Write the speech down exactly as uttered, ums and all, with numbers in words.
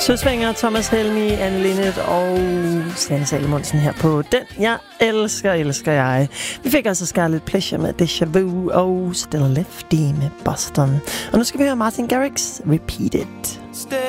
Søsvinger, Thomas Helmi, Anne Linnet og Sanne Salomonsen her på Den. Jeg elsker, elsker jeg. Vi fik altså Scarlet Pleasure med Deja Vu og Still Lefty med Boston. Og nu skal vi høre Martin Garrix Repeat It.